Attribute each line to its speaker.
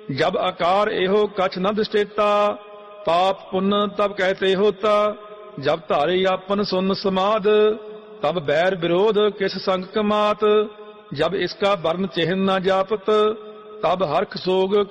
Speaker 1: जब आकार एहो कछ न दृष्टेता, पाप पुण्य तब कहते होता। जब धारे आपन सुन समाद, तब बैर विरोध किस संग कमात। जब इसका वर्ण चिन्ह न जापत, तब हर्ख सोग